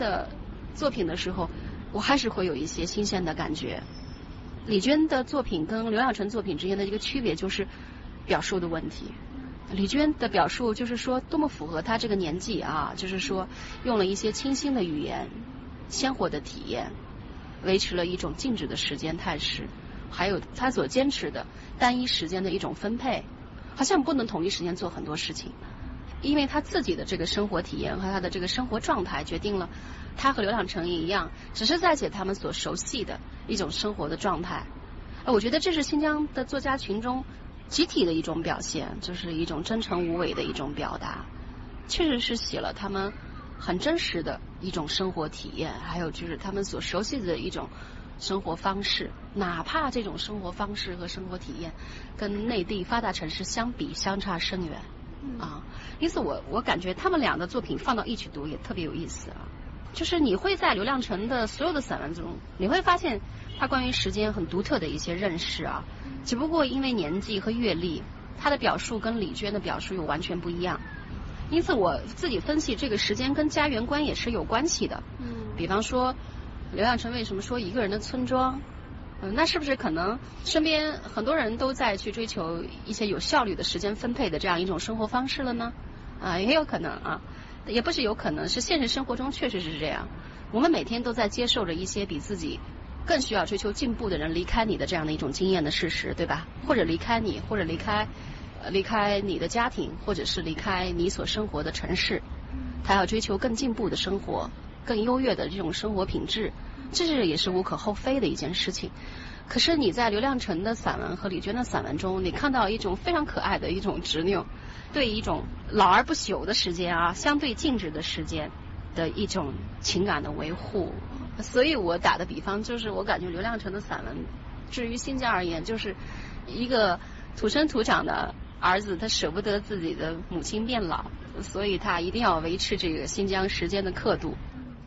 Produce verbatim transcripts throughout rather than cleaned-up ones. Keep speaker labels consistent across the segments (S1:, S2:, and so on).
S1: 的作品的时候，我还是会有一些新鲜的感觉。李娟的作品跟刘亮程作品之间的一个区别就是表述的问题。李娟的表述就是说多么符合她这个年纪啊，就是说用了一些清新的语言，鲜活的体验，维持了一种静止的时间态势，还有她所坚持的单一时间的一种分配，好像不能同一时间做很多事情，因为她自己的这个生活体验和她的这个生活状态决定了她和刘亮程一样，只是在写他们所熟悉的一种生活的状态。我觉得这是新疆的作家群中集体的一种表现，就是一种真诚无伪的一种表达，确实是写了他们很真实的一种生活体验，还有就是他们所熟悉的一种生活方式，哪怕这种生活方式和生活体验跟内地发达城市相比相差甚远啊。因此我我感觉他们俩的作品放到一起读也特别有意思啊。就是你会在刘亮程的所有的散文中，你会发现他关于时间很独特的一些认识啊，只不过因为年纪和阅历，他的表述跟李娟的表述又完全不一样。因此我自己分析这个时间跟家园观也是有关系的。嗯，比方说刘亮程为什么说一个人的村庄，嗯，那是不是可能身边很多人都在去追求一些有效率的时间分配的这样一种生活方式了呢？啊，也有可能啊，也不是有可能，是现实生活中确实是这样。我们每天都在接受着一些比自己更需要追求进步的人离开你的这样的一种经验的事实，对吧？或者离开你，或者离开呃离开你的家庭，或者是离开你所生活的城市，他要追求更进步的生活，更优越的这种生活品质，这是也是无可厚非的一件事情。可是你在刘亮程的散文和李娟的散文中，你看到一种非常可爱的一种执拗，对一种老而不朽的时间啊，相对静止的时间的一种情感的维护。所以我打的比方就是，我感觉刘亮程的散文，至于新疆而言，就是一个土生土长的儿子，他舍不得自己的母亲变老，所以他一定要维持这个新疆时间的刻度。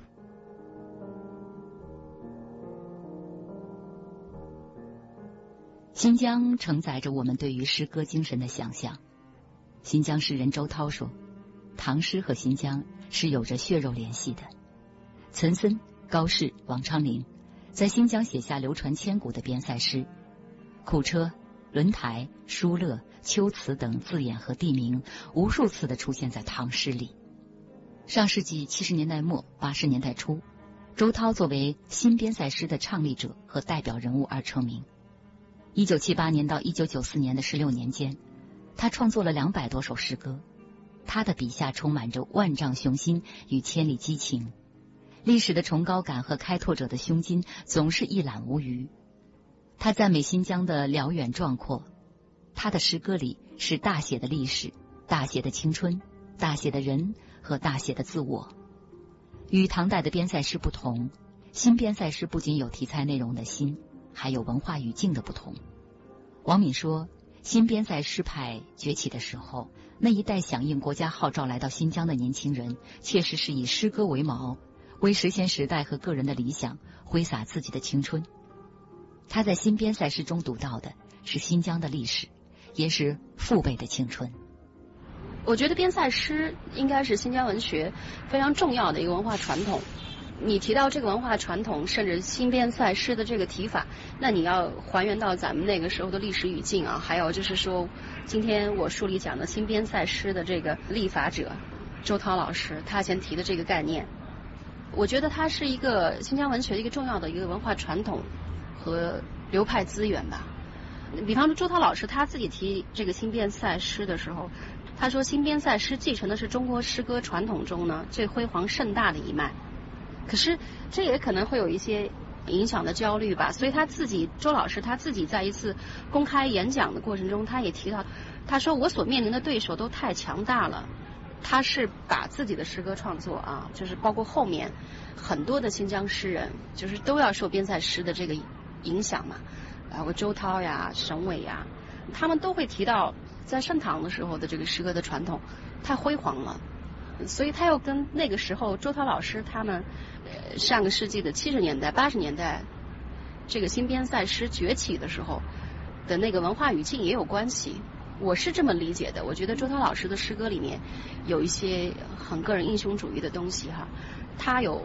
S2: 新疆承载着我们对于诗歌精神的想象。新疆诗人周涛说，唐诗和新疆是有着血肉联系的。岑参、高适、王昌龄在新疆写下流传千古的边塞诗，苦车、轮台、疏勒、秋词等字眼和地名无数次地出现在唐诗里。上世纪七十年代末八十年代初，周涛作为新边塞诗的倡立者和代表人物而成名。一九七八年到一九九四年的十六年间，他创作了两百多首诗歌。他的笔下充满着万丈雄心与千里激情，历史的崇高感和开拓者的胸襟总是一览无余。他赞美新疆的辽远壮阔，他的诗歌里是大写的历史、大写的青春、大写的人和大写的自我。与唐代的边塞诗不同，新边塞诗不仅有题材内容的新，还有文化语境的不同。王敏说，新边塞诗派崛起的时候，那一代响应国家号召来到新疆的年轻人，确实是以诗歌为锚，为实现时代和个人的理想，挥洒自己的青春。他在新边塞诗中读到的是新疆的历史，也是父辈的青春。
S1: 我觉得边塞诗应该是新疆文学非常重要的一个文化传统。你提到这个文化传统，甚至新边塞诗的这个提法，那你要还原到咱们那个时候的历史语境啊。还有就是说，今天我书里讲的新边塞诗的这个立法者周涛老师，他先提的这个概念，我觉得它是一个新疆文学一个重要的一个文化传统和流派资源吧。比方说周涛老师他自己提这个新边塞诗的时候，他说新边塞诗继承的是中国诗歌传统中呢最辉煌盛大的一脉。可是这也可能会有一些影响的焦虑吧，所以他自己周老师他自己在一次公开演讲的过程中，他也提到，他说我所面临的对手都太强大了。他是把自己的诗歌创作啊，就是包括后面很多的新疆诗人，就是都要受边塞诗的这个影响嘛，包括周涛呀、沈伟呀，他们都会提到在盛唐的时候的这个诗歌的传统太辉煌了。所以他又跟那个时候周涛老师他们呃上个世纪的七十年代八十年代这个新边塞诗崛起的时候的那个文化语境也有关系。我是这么理解的，我觉得周涛老师的诗歌里面有一些很个人英雄主义的东西哈，他有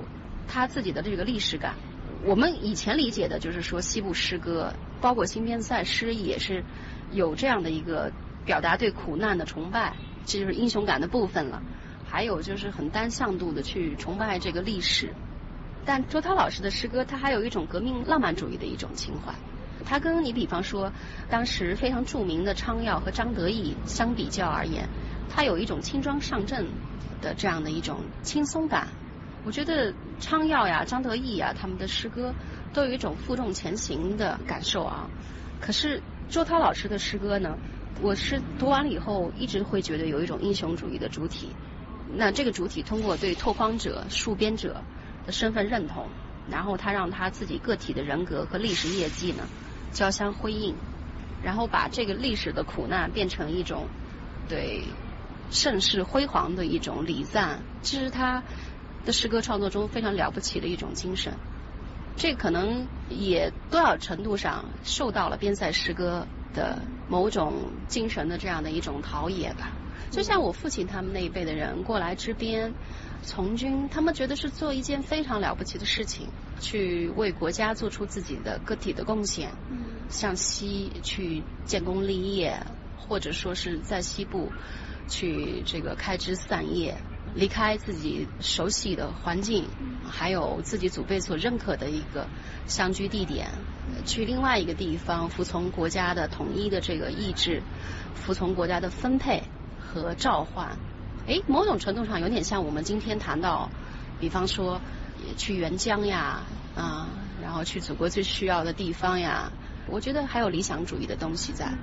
S1: 他自己的这个历史感。我们以前理解的就是说西部诗歌，包括新边塞诗也是有这样的一个表达对苦难的崇拜，这就是英雄感的部分了。还有就是很单向度的去崇拜这个历史。但周涛老师的诗歌，他还有一种革命浪漫主义的一种情怀。他跟你比方说当时非常著名的昌耀和张得意相比较而言，他有一种轻装上阵的这样的一种轻松感。我觉得昌耀呀、张得意呀，他们的诗歌都有一种负重前行的感受啊。可是周涛老师的诗歌呢，我是读完了以后一直会觉得有一种英雄主义的主体。那这个主体通过对拓荒者、戍边者的身份认同，然后他让他自己个体的人格和历史业绩呢交相辉映，然后把这个历史的苦难变成一种对盛世辉煌的一种礼赞，这是他的诗歌创作中非常了不起的一种精神。这可能也多少程度上受到了边塞诗歌的某种精神的这样的一种陶冶吧。就像我父亲他们那一辈的人过来支边从军，他们觉得是做一件非常了不起的事情，去为国家做出自己的个体的贡献，向西去建功立业，或者说是在西部去这个开枝散叶，离开自己熟悉的环境，还有自己祖辈所认可的一个乡居地点，去另外一个地方服从国家的统一的这个意志，服从国家的分配和召唤。诶，某种程度上有点像我们今天谈到，比方说去援疆呀，啊，然后去祖国最需要的地方呀，我觉得还有理想主义的东西在。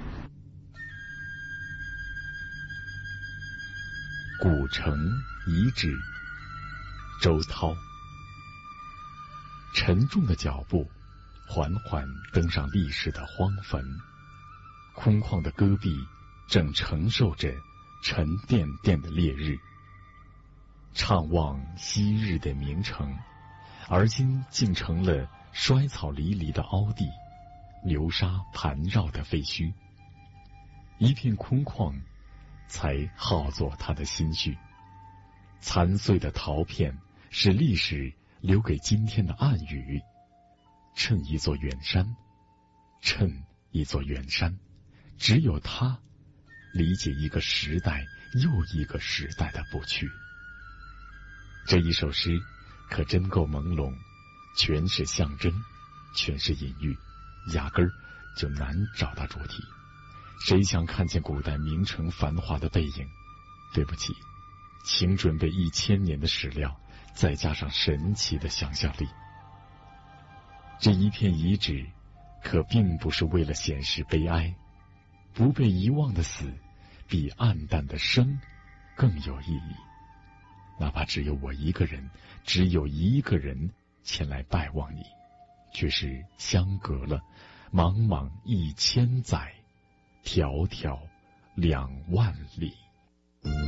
S3: 古城遗址，周涛。沉重的脚步缓缓登上历史的荒坟，空旷的戈壁正承受着沉甸甸的烈日。怅望昔日的名城，而今竟成了衰草离离的凹地，流沙盘绕的废墟。一片空旷才耗作他的心绪。残碎的陶片是历史留给今天的暗语。衬一座远山，衬一座远山，只有他理解一个时代又一个时代的不去。这一首诗可真够朦胧，全是象征，全是隐喻，压根儿就难找到主题。谁想看见古代名城繁华的背影？对不起，请准备一千年的史料，再加上神奇的想象力。这一片遗址可并不是为了显示悲哀，不被遗忘的死比暗淡的生更有意义。哪怕只有我一个人，只有一个人前来拜望你，却是相隔了茫茫一千载，迢迢两万里。